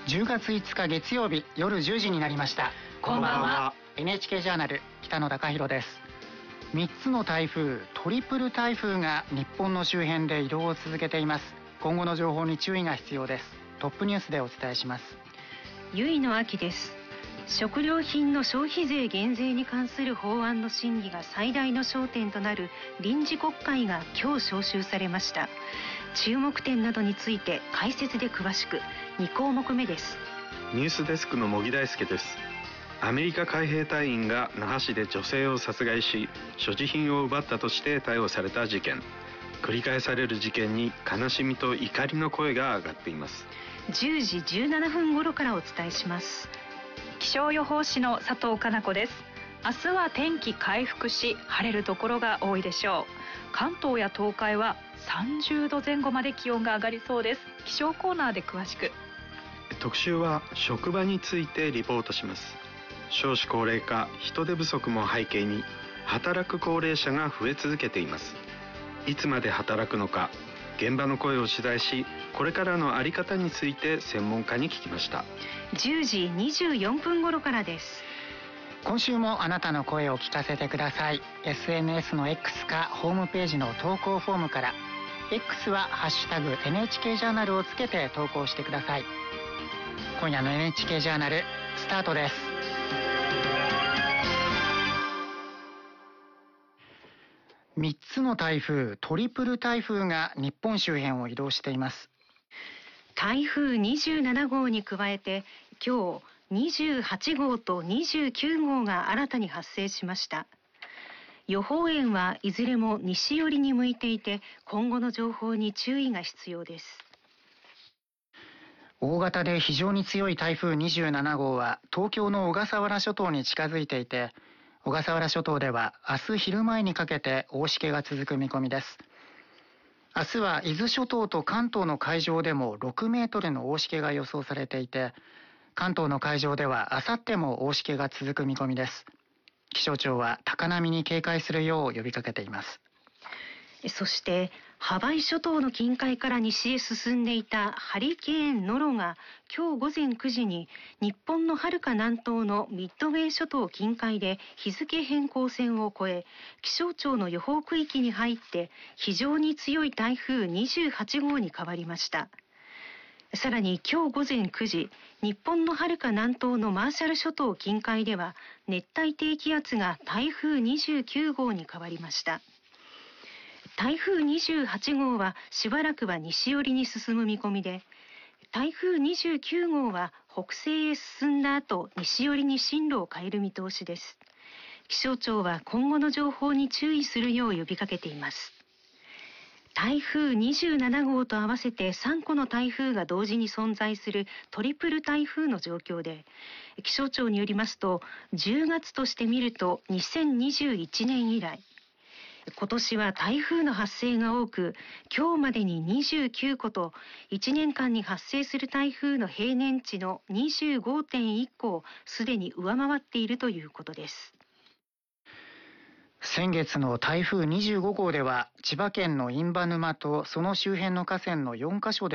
10月5日月曜日夜10時になりました。 こんばんは。 NHK ジャーナル北野貴弘です。3つの台風、トリプル台風が日本の周辺で移動を続けています。今後の情報に注意が必要です。トップニュースでお伝えします。 ゆいの秋です。食料品の消費税減税に関する法案の審議が最大の焦点となる臨時国会が今日召集されました。注目点などについて解説で詳しく2項目目です。 ニュースデスクの茂木大輔です。アメリカ海兵隊員が那覇市で女性を殺害し所持品を奪ったとして逮捕された事件。繰り返される事件に悲しみと怒りの声が上がっています。 10時17分頃からお伝えします。 気象予報士の佐藤かな子です。明日は天気回復し晴れるところが多いでしょう。関東や東海は30度前後まで気温が上がりそうです。気象コーナーで詳しく。 特集は職場についてリポートします。少子高齢化、人手不足も背景に働く高齢者が増え続けています。いつまで働くのか、現場の声を取材し、これからの在り方について専門家に聞きました。 10時24分頃からです。 今週もあなたの声を聞かせてください。 SNS の X かホームページの投稿フォームから。 X はハッシュタグ NHK ジャーナルをつけて投稿してください。今夜の NHK ジャーナルスタートです。3つの台風、トリプル台風が日本周辺を移動しています。 台風27号に加えて今日28号と29号が新たに発生しました。予報円はいずれも西寄りに向いていて今後の情報に注意が必要です。 大型で非常に強い台風27号は東京の小笠原諸島に近づいていて、小笠原諸島では明日昼前にかけて大しけが続く見込みです。明日は伊豆諸島と関東の海上でも6メートルの大しけが予想されていて、関東の海上では明後日も大しけが続く見込みです。気象庁は高波に警戒するよう呼びかけています。 そしてハワイ諸島の近海から西へ進んでいたハリケーンノロが今日午前9時に日本のはるか南東のミッドウェー諸島近海で日付変更線を越え、気象庁の予報区域に入って非常に強い台風28号に変わりました。さらに今日午前9時、日本のはるか南東のマーシャル諸島近海では熱帯低気圧が台風29号に変わりました。台風28号はしばらくは西寄りに進む見込みで、台風29号は北西へ進んだ後、西寄りに進路を変える見通しです。気象庁は今後の情報に注意するよう呼びかけています。台風27号と合わせて3個の台風が同時に存在するトリプル台風の状況で、気象庁によりますと10月として見ると2021年以来、今年は台風の発生が多く、今日までに29個と1年間に発生する台風の平年値の 25.1 個をすでに上回っているということです。 先月の台風25号では千葉県の印旛沼とその周辺の河川の4カ所で